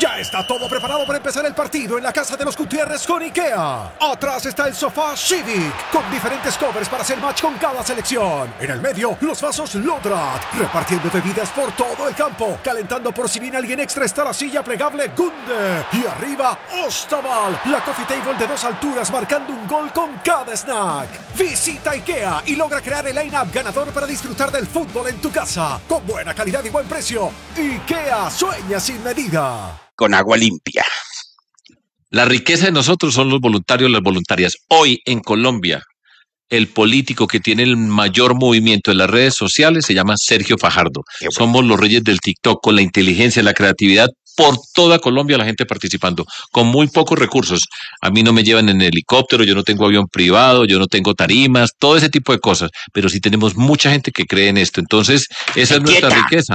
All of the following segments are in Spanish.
Ya está todo preparado para empezar el partido en la casa de los Gutiérrez con IKEA. Atrás está el sofá Civic, con diferentes covers para hacer match con cada selección. En el medio, los vasos Lodrat, repartiendo bebidas por todo el campo. Calentando por si viene alguien extra está la silla plegable Gunde. Y arriba, Ostaval, la coffee table de 2 alturas marcando un gol con cada snack. Visita IKEA y logra crear el line-up ganador para disfrutar del fútbol en tu casa. Con buena calidad y buen precio. IKEA sueña sin medida. Con agua limpia. La riqueza de nosotros son los voluntarios, las voluntarias. Hoy en Colombia, el político que tiene el mayor movimiento en las redes sociales se llama Sergio Fajardo. Somos los reyes del TikTok con la inteligencia, la creatividad. Por toda Colombia la gente participando, con muy pocos recursos. A mí no me llevan en helicóptero, yo no tengo avión privado, yo no tengo tarimas, todo ese tipo de cosas. Pero sí tenemos mucha gente que cree en esto. Entonces, esa es nuestra riqueza.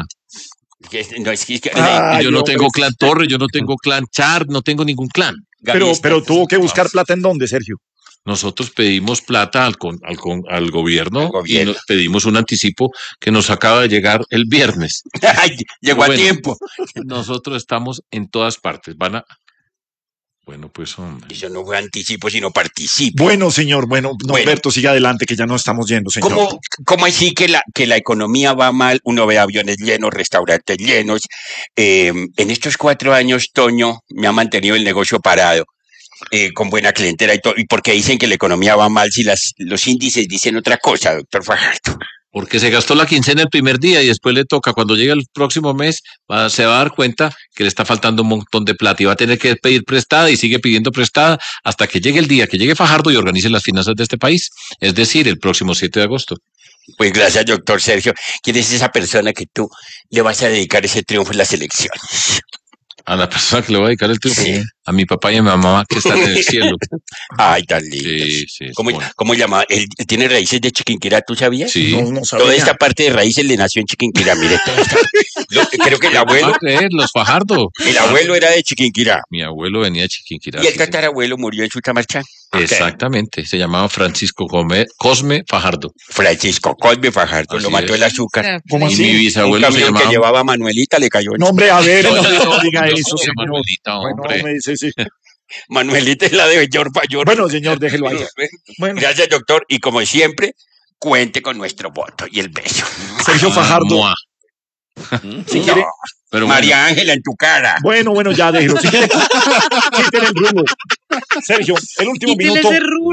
Yo no tengo clan Torre, yo no tengo clan Char, no tengo ningún clan. Pero tuvo que buscar plata ¿en dónde, Sergio? Nosotros pedimos plata al gobierno y nos pedimos un anticipo que nos acaba de llegar el viernes. Llegó a tiempo. Nosotros estamos en todas partes. Bueno, pues hombre. Eso no fue anticipo, sino participo. Bueno, señor, Norberto, siga adelante, que ya no estamos yendo, señor. ¿Cómo así que la economía va mal? Uno ve aviones llenos, restaurantes llenos. En estos 4 años, Toño me ha mantenido el negocio parado. Con buena clientela y todo, y porque dicen que la economía va mal si los índices dicen otra cosa, doctor Fajardo. Porque se gastó la quincena el primer día y después le toca, cuando llegue el próximo mes, se va a dar cuenta que le está faltando un montón de plata y va a tener que pedir prestada y sigue pidiendo prestada hasta que llegue el día, que llegue Fajardo y organice las finanzas de este país, es decir, el próximo 7 de agosto. Pues gracias, doctor Sergio. ¿Quién es esa persona que tú le vas a dedicar ese triunfo en las elecciones? A la persona que le va a dedicar el triunfo, sí. A mi papá y a mi mamá que están en el cielo. Ay, tan lindo. Sí, ¿Cómo llama? ¿Él tiene raíces de Chiquinquirá, tú sabías? Sí. No sabía. Toda esta parte de raíces le nació en Chiquinquirá, mire. Creo que el abuelo... Los Fajardo. El abuelo era de Chiquinquirá. Mi abuelo venía de Chiquinquirá. Y el tatarabuelo murió en Sutamarchán. Exactamente, se llamaba Francisco Cosme Fajardo. Francisco Cosme Fajardo, lo mató el azúcar. ¿Cómo así? Y mi bisabuelo se llamaba... que llevaba a Manuelita le cayó. No, hombre, a ver, no diga eso, señor. Manuelita, hombre. Bueno, sí. Manuelita es la de George Payor. Bueno, señor, déjelo ahí. Bueno. Gracias, doctor, y como siempre, cuente con nuestro voto y el beso. Sergio Fajardo. Si quiere, pero María Ángela en tu cara. Bueno, ya déjelo. Si quiere, quítale el rulo. Sergio, el último minuto.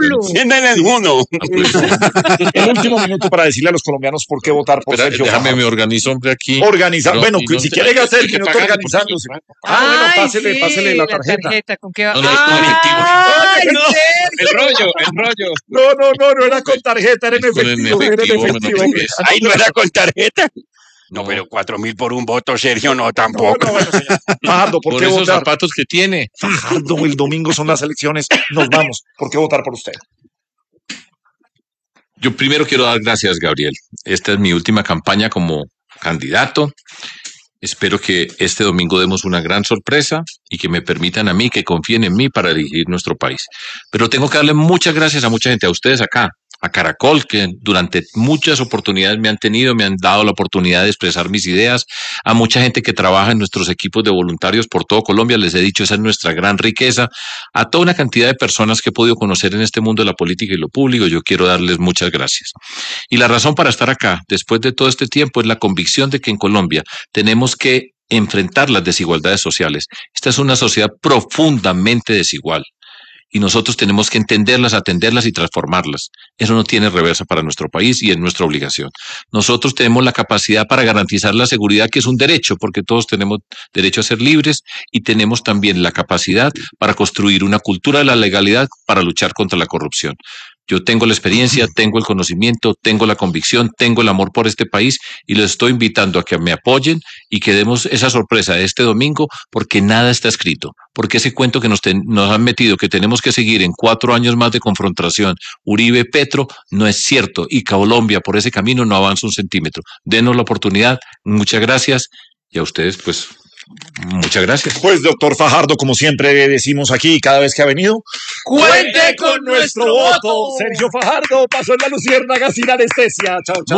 El último minuto para decirle a los colombianos por qué votar por Sergio Fajardo. Déjame me organizo, hombre, aquí. Organizar. Bueno, si quiere gastar el minuto organizándose. Pásele la tarjeta. ¿Con qué va? El rollo. No era con tarjeta, era en efectivo. Ay, no era con tarjeta. No, pero 4.000 por un voto, Sergio, no, tampoco. Bueno, Fajardo, ¿por qué esos votar? Zapatos que tiene. Fajardo, el domingo son las elecciones, nos vamos. ¿Por qué votar por usted? Yo primero quiero dar gracias, Gabriel. Esta es mi última campaña como candidato. Espero que este domingo demos una gran sorpresa y que me permitan a mí, que confíen en mí para dirigir nuestro país. Pero tengo que darle muchas gracias a mucha gente, a ustedes acá, a Caracol, que durante muchas oportunidades me han dado la oportunidad de expresar mis ideas, a mucha gente que trabaja en nuestros equipos de voluntarios por todo Colombia, les he dicho, esa es nuestra gran riqueza, a toda una cantidad de personas que he podido conocer en este mundo de la política y lo público, yo quiero darles muchas gracias. Y la razón para estar acá, después de todo este tiempo, es la convicción de que en Colombia tenemos que enfrentar las desigualdades sociales. Esta es una sociedad profundamente desigual. Y nosotros tenemos que entenderlas, atenderlas y transformarlas. Eso no tiene reversa para nuestro país y es nuestra obligación. Nosotros tenemos la capacidad para garantizar la seguridad, que es un derecho, porque todos tenemos derecho a ser libres, y tenemos también la capacidad para construir una cultura de la legalidad para luchar contra la corrupción. Yo tengo la experiencia, tengo el conocimiento, tengo la convicción, tengo el amor por este país y los estoy invitando a que me apoyen y que demos esa sorpresa de este domingo, porque nada está escrito, porque ese cuento que nos han metido, que tenemos que seguir en 4 años más de confrontación, Uribe-Petro, no es cierto, y Colombia por ese camino no avanza un centímetro. Denos la oportunidad, muchas gracias, y a ustedes pues... Muchas gracias. Pues, doctor Fajardo, como siempre decimos aquí cada vez que ha venido, ¡cuente con nuestro voto! Sergio Fajardo pasó en la luciérnaga sin anestesia. Chao.